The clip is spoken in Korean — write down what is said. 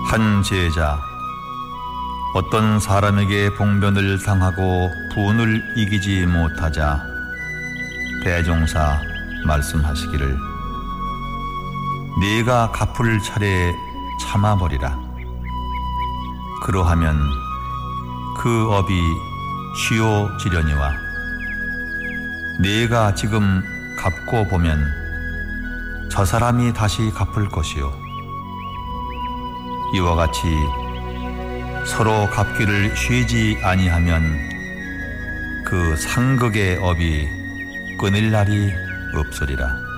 한 제자, 어떤 사람에게 봉변을 당하고 분을 이기지 못하자 대종사 말씀하시기를 네가 갚을 차례에 참아버리라. 그러하면 그 업이 쉬워지려니와 네가 지금 갚고 보면 저 사람이 다시 갚을 것이요 이와 같이 서로 갚기를 쉬지 아니하면 그 상극의 업이 끊일 날이 없으리라.